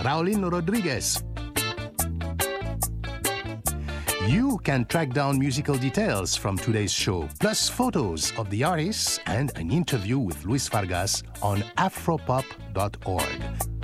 Raulino Rodriguez. You can track down musical details from today's show, plus photos of the artists and an interview with Luis Vargas on afropop.org.